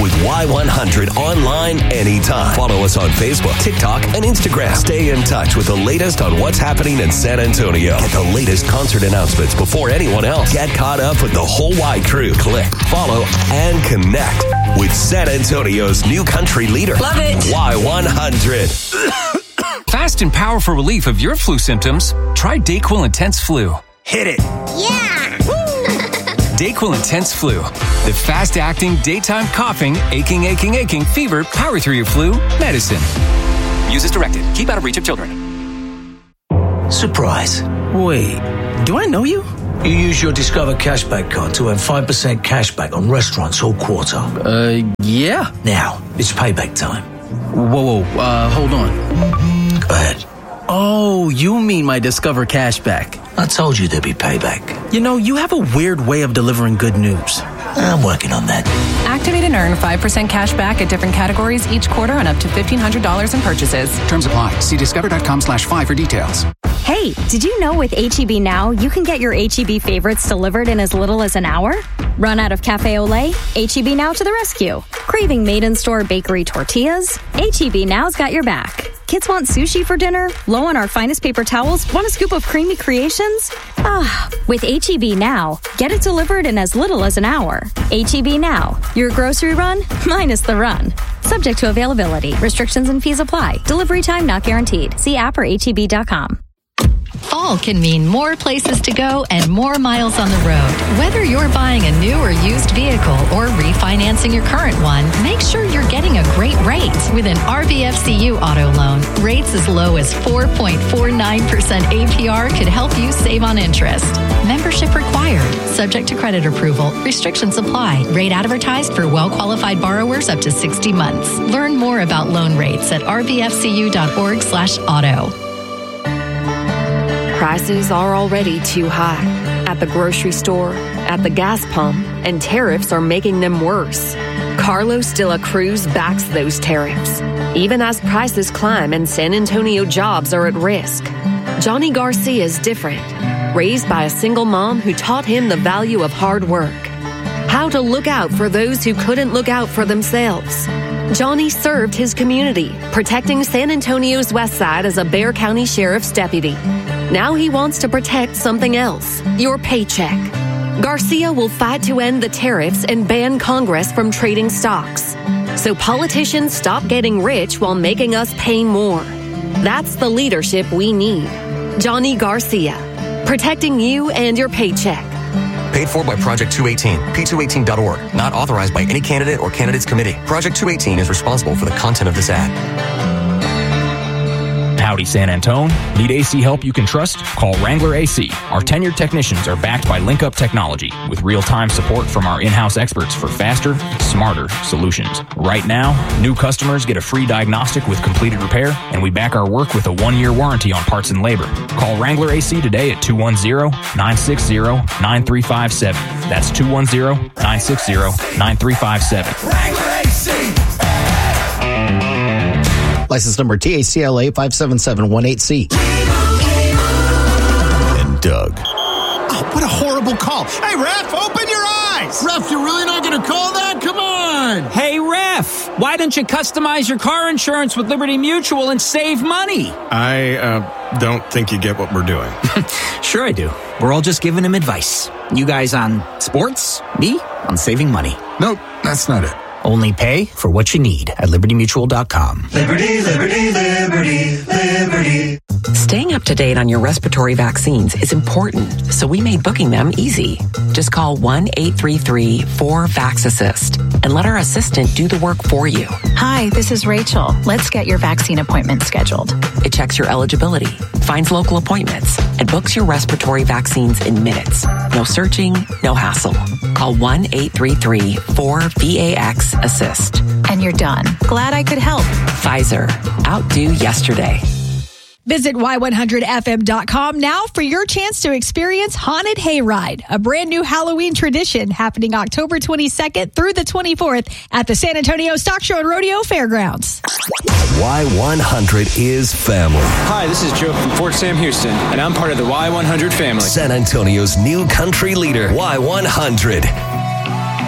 with Y100 online anytime. Follow us on Facebook, TikTok, and Instagram. Stay in touch with the latest on what's happening in San Antonio. Get the latest concert announcements before anyone else. Get caught up with the whole Y crew. Click, follow, and connect with San Antonio's new country leader. Love it. Y100. Fast and powerful relief of your flu symptoms. Try DayQuil Intense Flu. Hit it. Yeah. DayQuil Intense Flu. The fast-acting, daytime coughing, aching, fever, power through your flu medicine. Use as directed. Keep out of reach of children. Surprise. Wait, do I know you? You use your Discover Cashback card to earn 5% cashback on restaurants all quarter. Yeah. Now, it's payback time. Whoa, hold on. Go ahead. Oh, you mean my Discover Cashback. I told you there'd be payback. You know, you have a weird way of delivering good news. I'm working on that. Activate and earn 5% cash back at different categories each quarter on up to $1,500 in purchases. Terms apply. See discover.com/5 for details. Hey, did you know with H-E-B Now, you can get your H-E-B favorites delivered in as little as an hour? Run out of Cafe Olé? H-E-B Now to the rescue. Craving made-in-store bakery tortillas? H-E-B Now's got your back. Kids want sushi for dinner? Low on our finest paper towels? Want a scoop of creamy creations? With H-E-B Now, get it delivered in as little as an hour. H-E-B Now, your grocery run minus the run. Subject to availability. Restrictions and fees apply. Delivery time not guaranteed. See app or HEB.com. Fall can mean more places to go and more miles on the road. Whether you're buying a new or used vehicle or refinancing your current one, make sure you're getting a great rate with an RBFCU auto loan. Rates as low as 4.49% APR could help you save on interest. Membership required. Subject to credit approval. Restrictions apply. Rate advertised for well-qualified borrowers up to 60 months. Learn more about loan rates at rbfcu.org/auto. Prices are already too high at the grocery store, at the gas pump, and tariffs are making them worse. Carlos de la Cruz backs those tariffs, even as prices climb and San Antonio jobs are at risk. Johnny Garcia is different, raised by a single mom who taught him the value of hard work, how to look out for those who couldn't look out for themselves. Johnny served his community, protecting San Antonio's West Side as a Bexar County Sheriff's deputy. Now he wants to protect something else, your paycheck. Garcia will fight to end the tariffs and ban Congress from trading stocks, so politicians stop getting rich while making us pay more. That's the leadership we need. Johnny Garcia, protecting you and your paycheck. Paid for by Project 218, p218.org. Not authorized by any candidate or candidates committee. Project 218 is responsible for the content of this ad. Howdy, San Antone. Need AC help you can trust? Call Wrangler AC. Our tenured technicians are backed by LinkUp Technology with real-time support from our in-house experts for faster, smarter solutions. Right now, new customers get a free diagnostic with completed repair, and we back our work with a 1-year warranty on parts and labor. Call Wrangler AC today at 210-960-9357. That's 210-960-9357. Wrangler AC! License number TACLA 57718C. And Doug. Oh, what a horrible call. Hey, Ref, open your eyes. Ref, you're really not going to call that? Come on. Hey, Ref, why don't you customize your car insurance with Liberty Mutual and save money? I don't think you get what we're doing. Sure I do. We're all just giving him advice. You guys on sports, me on saving money. Nope, that's not it. Only pay for what you need at libertymutual.com. Liberty, liberty, liberty, liberty. Staying up to date on your respiratory vaccines is important, so we made booking them easy. Just call 1-833-4VAX-ASSIST and let our assistant do the work for you. Hi, this is Rachel. Let's get your vaccine appointment scheduled. It checks your eligibility, finds local appointments, and books your respiratory vaccines in minutes. No searching, no hassle. Call 1-833-4VAX-ASSIST. And you're done. Glad I could help. Pfizer. Outdo yesterday. Visit Y100FM.com now for your chance to experience Haunted Hayride, a brand new Halloween tradition happening October 22nd through the 24th at the San Antonio Stock Show and Rodeo Fairgrounds. Y100 is family. Hi, this is Joe from Fort Sam Houston, and I'm part of the Y100 family. San Antonio's new country leader, Y100.